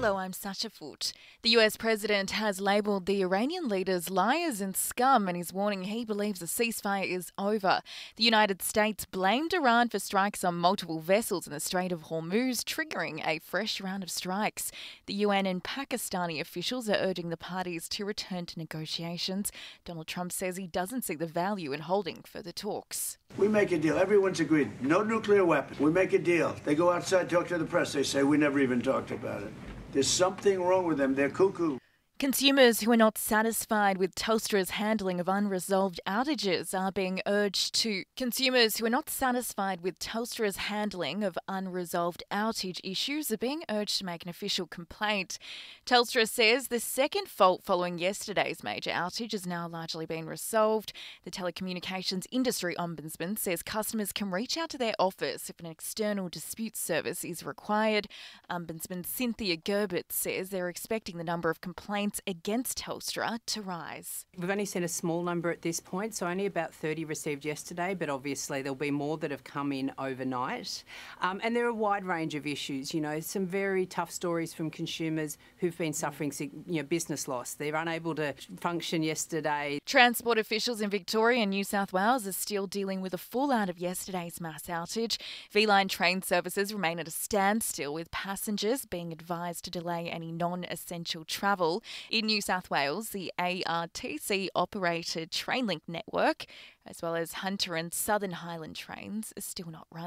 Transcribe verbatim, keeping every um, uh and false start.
Hello, I'm Sacha Foot. The U S president has labelled the Iranian leaders liars and scum and is warning he believes a ceasefire is over. The United States blamed Iran for strikes on multiple vessels in the Strait of Hormuz, triggering a fresh round of strikes. The U N and Pakistani officials are urging the parties to return to negotiations. Donald Trump says he doesn't see the value in holding further talks. We make a deal. Everyone's agreed. No nuclear weapons. We make a deal. They go outside, talk to the press. They say we never even talked about it. There's something wrong with them. They're cuckoo. Consumers who are not satisfied with Telstra's handling of unresolved outages are being urged to consumers who are not satisfied with Telstra's handling of unresolved outage issues are being urged to make an official complaint. Telstra says the second fault following yesterday's major outage has now largely been resolved. The telecommunications industry ombudsman says customers can reach out to their office if an external dispute service is required. Ombudsman Cynthia Gerbert says they're expecting the number of complaints against Telstra to rise. We've only seen a small number at this point, so only about thirty received yesterday, but obviously there'll be more that have come in overnight. Um, and there are a wide range of issues, you know, some very tough stories from consumers who've been suffering you know, business loss. They're unable to function yesterday. Transport officials in Victoria and New South Wales are still dealing with the fallout of yesterday's mass outage. V-Line train services remain at a standstill, with passengers being advised to delay any non-essential travel. In New South Wales, the A R T C-operated Trainlink network, as well as Hunter and Southern Highland trains, are still not running.